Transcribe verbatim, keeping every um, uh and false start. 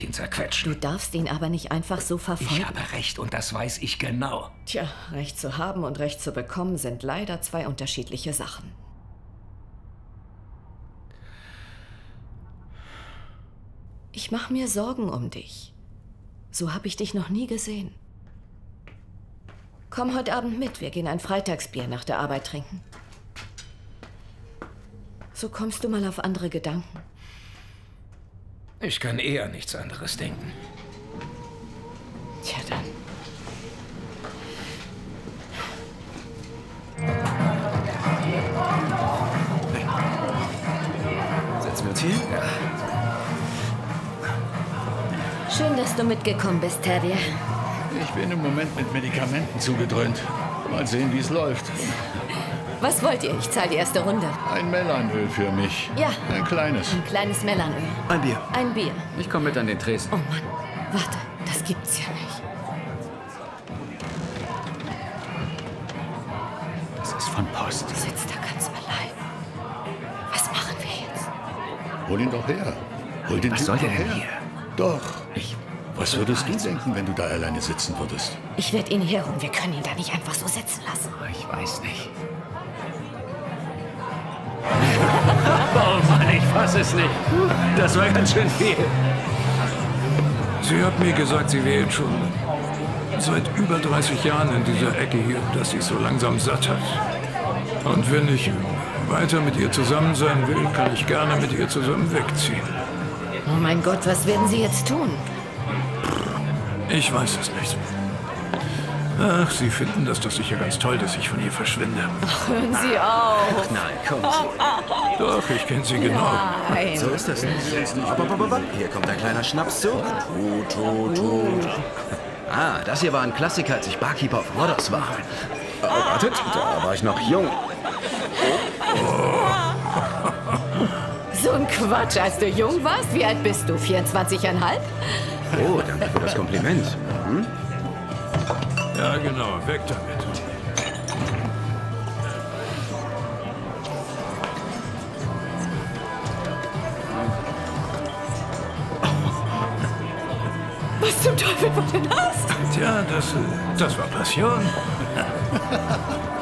ihn zerquetschen. Du darfst ihn aber nicht einfach so verfolgen. Ich habe Recht und das weiß ich genau. Tja, Recht zu haben und Recht zu bekommen sind leider zwei unterschiedliche Sachen. Ich mache mir Sorgen um dich. So habe ich dich noch nie gesehen. Komm heute Abend mit, wir gehen ein Freitagsbier nach der Arbeit trinken. So kommst du mal auf andere Gedanken. Ich kann eher nichts anderes denken. Tja, dann. Setzen wir uns hier? Ja. Schön, dass du mitgekommen bist, Terrier. Ich bin im Moment mit Medikamenten zugedröhnt. Mal sehen, wie es läuft. Was wollt ihr? Ich zahle die erste Runde. Ein Mellanöl für mich. Ja. Ein kleines. Ein kleines Mellanöl. Ein Bier. Ein Bier. Ich komme mit an den Tresen. Oh Mann, warte, das gibt's ja nicht. Das ist von Post. Du sitzt da ganz allein. Was machen wir jetzt? Hol ihn doch her. Hol den Was Typen soll der doch denn her. hier? Doch. Ich... Was würdest du denken, wenn du da alleine sitzen würdest? Ich werde ihn herholen. Wir können ihn da nicht einfach so sitzen lassen. Ich weiß nicht. Oh Mann, ich fass es nicht. Das war ganz schön viel. Sie hat mir gesagt, sie wäre jetzt schon seit über dreißig Jahren in dieser Ecke hier, dass sie es so langsam satt hat. Und wenn ich weiter mit ihr zusammen sein will, kann ich gerne mit ihr zusammen wegziehen. Oh mein Gott, was werden Sie jetzt tun? Ich weiß es nicht. Ach, Sie finden das doch sicher ganz toll, dass ich von ihr verschwinde. Ach, hören Sie auf. Nein, kommen Sie. Doch, ich kenne sie genau. Nein. So ist das nicht. Aber, aber, aber, hier kommt ein kleiner Schnapszug. Tut, tut, tut. Ah, das hier war ein Klassiker, als ich Barkeeper auf Rhodos war. Oh, wartet, da war ich noch jung. So ein Quatsch, als du jung warst. Wie alt bist du? vierundzwanzig Komma fünf? Oh, danke für das Kompliment. Hm? Ja, genau, weg damit. Was zum Teufel war denn das? Tja, das, äh, das war Passion.